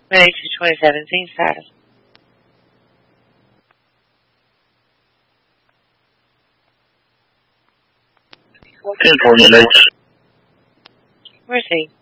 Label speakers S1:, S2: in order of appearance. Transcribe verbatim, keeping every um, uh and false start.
S1: Ready to twenty seventeen status.
S2: ten twenty-eight.
S1: Mercy.